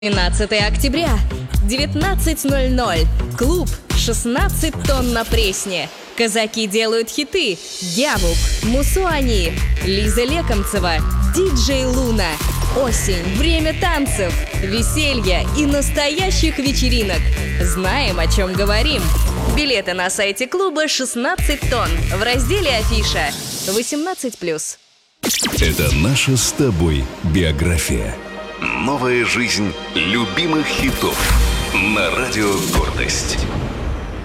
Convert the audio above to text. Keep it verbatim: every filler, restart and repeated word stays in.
двенадцатое октября, девятнадцать ноль ноль. Клуб шестнадцать тонн на Пресне. Казаки делают хиты. Гябук, Мусуани, Лиза Лекомцева, диджей Луна. Осень, время танцев, веселья и настоящих вечеринок. Знаем, о чем говорим. Билеты на сайте клуба шестнадцать тонн в разделе «Афиша». восемнадцать плюс. Это наша с тобой биография. Новая жизнь любимых хитов на радио «Гордость».